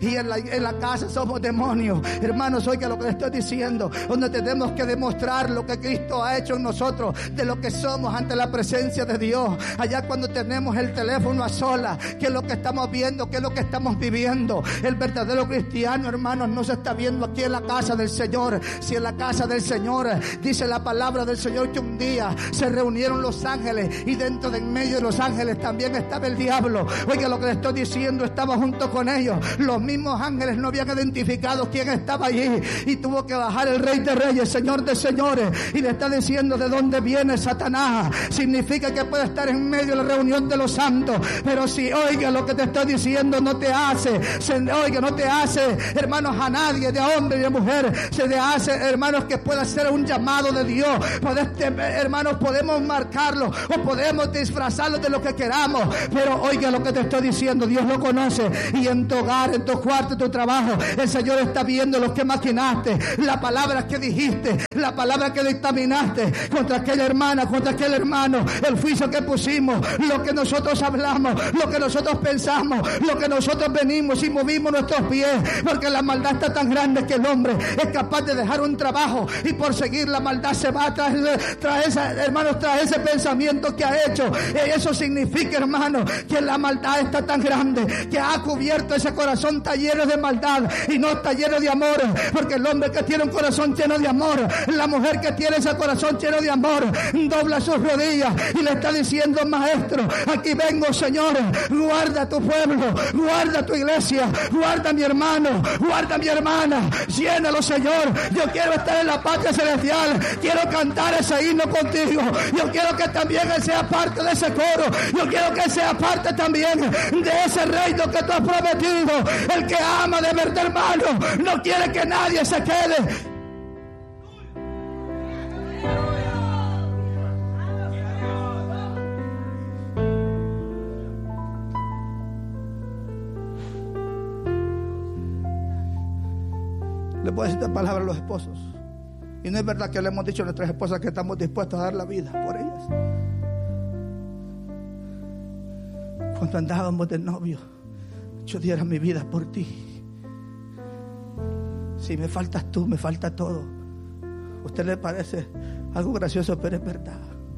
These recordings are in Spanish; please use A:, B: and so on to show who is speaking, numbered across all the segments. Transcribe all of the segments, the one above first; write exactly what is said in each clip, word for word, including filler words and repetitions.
A: y en la, en la casa somos demonios. Hermanos, oiga lo que le estoy diciendo, donde tenemos que demostrar lo que Cristo ha hecho en nosotros, de lo que somos ante la presencia de Dios. Allá cuando tenemos el teléfono a solas, qué es lo que estamos viendo, qué es lo que estamos viviendo. El verdadero cristiano, hermanos, no se está viendo aquí en la casa del Señor. Si en la casa del Señor dice la palabra del Señor que un día se reunieron los ángeles y dentro de en medio de los ángeles también estaba el diablo. Oiga lo que le estoy diciendo, estaba junto con ellos. Los mismos ángeles no habían identificado quién estaba allí y tuvo que bajar el Rey de Reyes, Señor de Señores, y le está diciendo de dónde viene Satanás. Significa que puede estar en medio de la reunión de los santos, pero si oiga lo que te estoy diciendo no te hace, se, oiga no te hace, hermanos, a nadie, de hombre y de mujer, se le hace, hermanos, que pueda ser un llamado de Dios. Podés, hermanos, podemos marcarlo o podemos disfrazarlo de lo que queramos, pero oiga lo que te estoy diciendo, Dios lo conoce, y en tu hogar, en tu cuarto, en tu trabajo, el Señor está viendo lo que maquinaste, la palabra que dijiste, la palabra que dictaminaste contra aquella hermana, contra aquel hermano, el juicio que pusimos, lo que nosotros hablamos, lo que nosotros pensamos, lo que nosotros venimos y movimos nuestros pies, porque la maldad está tan grande que el hombre es capaz de dejar un trabajo y por seguir la maldad se va tras, tras esa, hermanos, tras ese pensamiento que ha hecho. Eso significa, hermano, que la maldad está tan grande que ha cubierto ese corazón, está lleno de maldad y no está lleno de amor, porque el hombre que tiene un corazón lleno de amor, la mujer que tiene ese corazón lleno de amor, dobla sus rodillas y le está diciendo: maestro, aquí vengo, Señor, guarda tu pueblo, guarda tu iglesia, guarda mi hermano, guarda mi hermana, llénalo, Señor. Yo quiero estar en la patria celestial, quiero cantar ese himno contigo, yo quiero que también él sea parte de ese coro, yo quiero que sea parte también de ese reino que tú has prometido. El que ama de verdad, hermano, no quiere que nadie se quede. Le puedo decir esta palabra a los esposos, y no es verdad que le hemos dicho a nuestras esposas que estamos dispuestos a dar la vida por ellas. Cuando andábamos de novio, yo diera mi vida por ti. Si me faltas tú, me falta todo. ¿A usted le parece algo gracioso? Pero es verdad.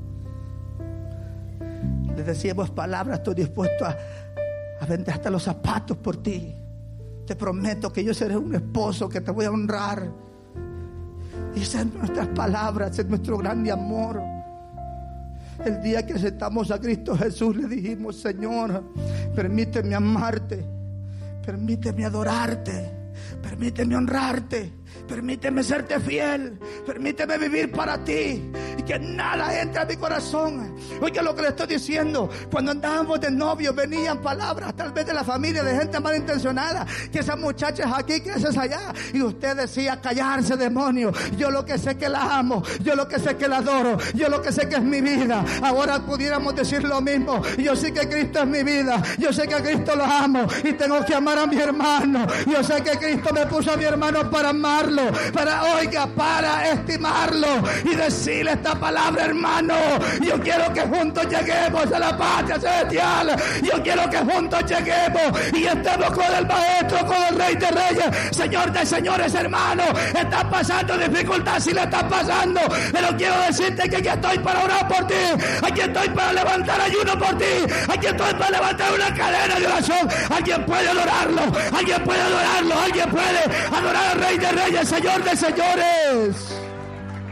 A: Le decíamos palabras: estoy dispuesto a, a vender hasta los zapatos por ti. Te prometo que yo seré un esposo que te voy a honrar. Y esas son nuestras palabras, ese es nuestro grande amor. El día que aceptamos a Cristo Jesús, le dijimos: Señor, permíteme amarte, permíteme adorarte, permíteme honrarte, permíteme serte fiel, permíteme vivir para ti, y que nada entre a mi corazón. Oiga lo que le estoy diciendo, cuando andábamos de novios venían palabras tal vez de la familia, de gente malintencionada, que esas muchachas aquí, que esas allá, y usted decía: callarse, demonio, yo lo que sé que la amo, yo lo que sé que la adoro, yo lo que sé que es mi vida. Ahora pudiéramos decir lo mismo: yo sé que Cristo es mi vida, yo sé que a Cristo lo amo y tengo que amar a mi hermano, yo sé que Cristo me puso a mi hermano para amarlo, para, oiga, para estimarlo y decirle esta palabra: hermano, yo quiero que juntos lleguemos a la patria celestial, yo quiero que juntos lleguemos y estemos con el Maestro, con el Rey de Reyes, Señor de señores. Hermano, estás pasando dificultad, si le estás pasando, pero quiero decirte que aquí estoy para orar por ti, aquí estoy para levantar ayuno por ti, aquí estoy para levantar una cadena de oración. Alguien puede adorarlo, alguien puede adorarlo, alguien puede adorar al Rey de Reyes, Señor de señores.